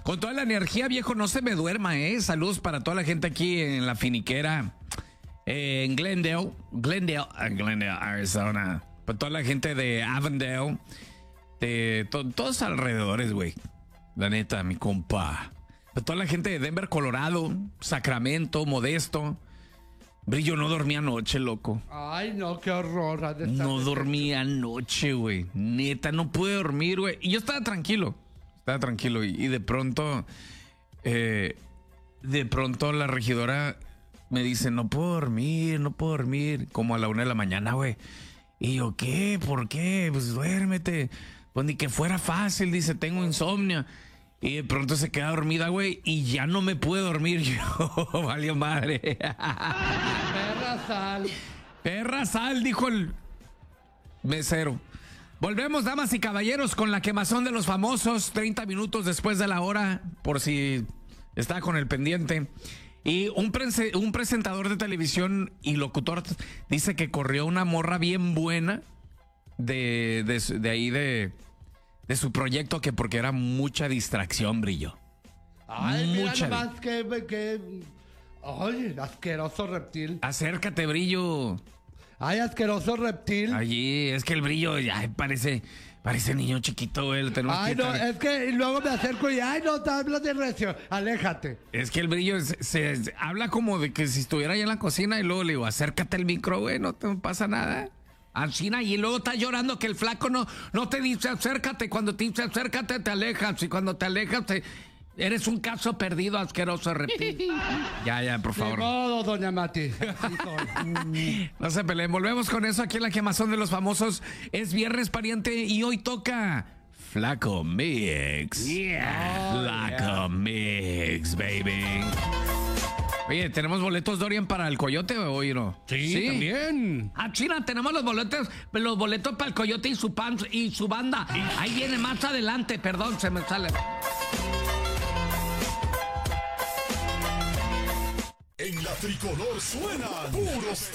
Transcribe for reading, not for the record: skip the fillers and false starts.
Con toda la energía, viejo, no se me duerma, ¿eh? Saludos para toda la gente aquí en la finiquera, en Glendale, Arizona. Para toda la gente de Avondale, de todos alrededores, güey. La neta, mi compa. Para toda la gente de Denver, Colorado, Sacramento, Modesto. Brillo, no dormí anoche, loco. Ay, no, qué horror. No dormí anoche, güey. Neta, no pude dormir, güey. Y yo estaba tranquilo. Y de pronto la regidora me dice, no puedo dormir. Como a la 1 de la mañana, güey. Y yo, ¿qué? ¿Por qué? Pues duérmete. Pues ni que fuera fácil, dice, tengo insomnio. Y de pronto se queda dormida, güey, y ya no me pude dormir yo. Valió madre. Perra sal, dijo el mesero. Volvemos, damas y caballeros, con la quemazón de los famosos, 30 minutos después de la hora, por si está con el pendiente. Y un presentador de televisión y locutor dice que corrió una morra bien buena de ahí de su proyecto, que porque era mucha distracción, Brillo. Ay, mucha. Mira más que... Ay, asqueroso reptil. Acércate, Brillo. Ay, asqueroso reptil. Allí, es que el Brillo ya parece niño chiquito, güey. Ay, no, es que luego me acerco y ay, no, te hablas de recio. Aléjate. Es que el Brillo se habla como de que si estuviera allá en la cocina, y luego le digo, acércate al micro, güey, no te pasa nada. Ancina, y luego está llorando que el flaco no te dice acércate. Cuando te dice acércate, te alejas. Y cuando te alejas, eres un caso perdido, asqueroso reptil. Ya, por favor. De modo, doña Mati. No se peleen. Volvemos con eso aquí en la quemazón de los famosos. Es viernes, pariente, y hoy toca Flaco Mix. Flaco Mix, baby. Oye, ¿tenemos boletos, Dorian, para el Coyote o hoy no? Sí, también. China, tenemos los boletos para el Coyote y su banda. Ahí viene más adelante, perdón, se me sale. En la tricolor suenan puros